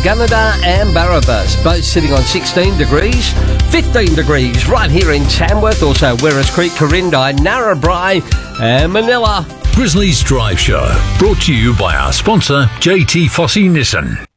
Gunnedah and Barrabas, both sitting on 16 degrees, 15 degrees right here in Tamworth, also Werris Creek, Corindai, Narrabri and Manila. Grizzlies Drive Show, brought to you by our sponsor, JT Fossey Nissan.